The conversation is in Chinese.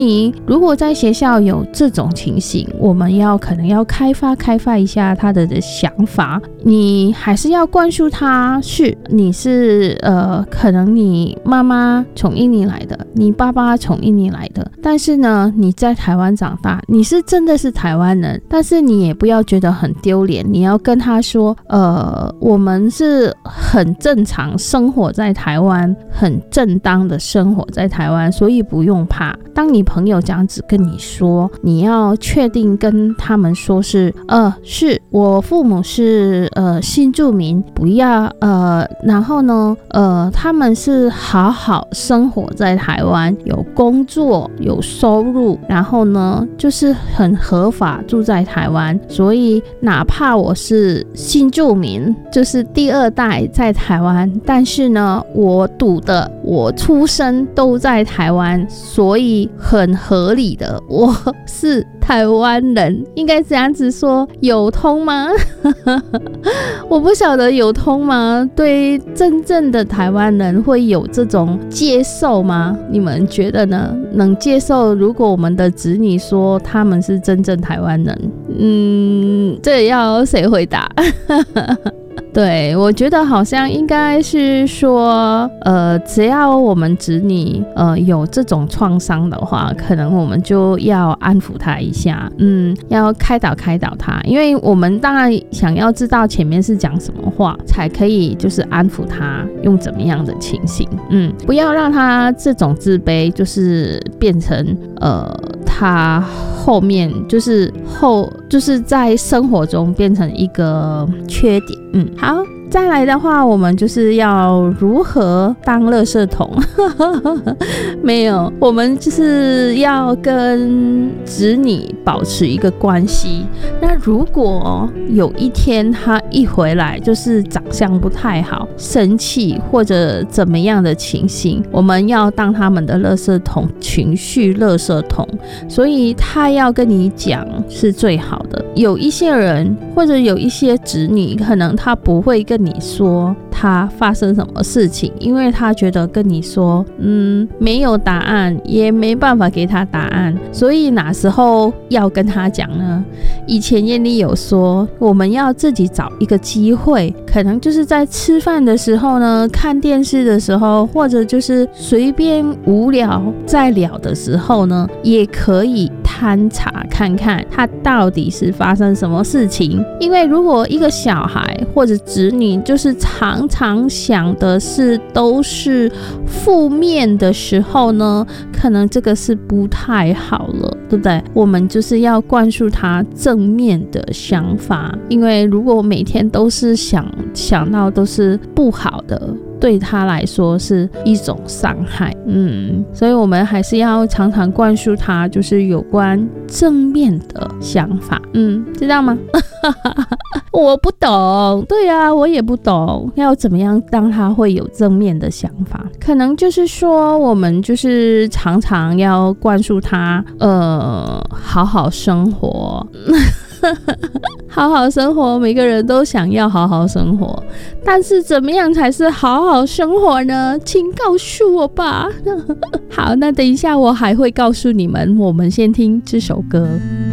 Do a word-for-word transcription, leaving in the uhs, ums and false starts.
你如果在学校有这种情形，我们要可能要开发开发一下他的想法。你还是要灌输他，是你是呃，可能你妈妈从印尼来的，你爸爸从印尼来的，但是呢，你在台湾长大，你是真的是台湾人，但是你也不要觉得很丢脸，你要跟他说，呃，我们是很正常生活在台湾，很正当的生活在台湾，所以不用怕。当你朋友这样子跟你说，你要确定跟他们说是，呃，是我父母是呃新住民，不要呃，然后呢，呃，他们是好好生活在台湾，有工作，有收入，然后呢，就是很合法住在台湾，所以哪怕我是新住民，就是第二代在台湾，但是呢，我赌的，我出生都在台湾，所以很合理的，我是台湾人，应该这样子说，有通吗？我不晓得有通吗？对真正的台湾人会有这种接受吗？你们觉得呢？能接受如果我们的子女说他们是真正台湾人？嗯，这要谁回答？对，我觉得好像应该是说，呃，只要我们子女呃有这种创伤的话，可能我们就要安抚他一下，嗯，要开导开导他，因为我们当然想要知道前面是讲什么话，才可以就是安抚他用怎么样的情形，嗯，不要让他这种自卑就是变成呃他后面就是后就是在生活中变成一个缺点，嗯。好，再来的话，我们就是要如何当垃圾桶？没有，我们就是要跟子女保持一个关系。那如果有一天他一回来就是长相不太好，生气或者怎么样的情形，我们要当他们的垃圾桶，情绪垃圾桶。所以他要跟你讲是最好的。有一些人或者有一些子女，可能他不会跟你说他发生什么事情，因为他觉得跟你说嗯没有答案，也没办法给他答案，所以哪时候要跟他讲呢？以前燕丽有说，我们要自己找一个机会，可能就是在吃饭的时候呢，看电视的时候，或者就是随便无聊在聊的时候呢，也可以探查看看他到底是发生什么事情。因为如果一个小孩或者子女就是常常想的是都是负面的时候呢，可能这个是不太好了，对不对？我们就是要灌输他正面的想法，因为如果每天都是想想到都是不好的，对他来说是一种伤害，嗯，所以我们还是要常常灌输他就是有关正面的想法，嗯，知道吗？我不懂，对啊，我也不懂要怎么样让他会有正面的想法。可能就是说我们就是常常要灌输他呃好好生活。好好生活，每个人都想要好好生活，但是怎么样才是好好生活呢？请告诉我吧。好，那等一下我还会告诉你们，我们先听这首歌。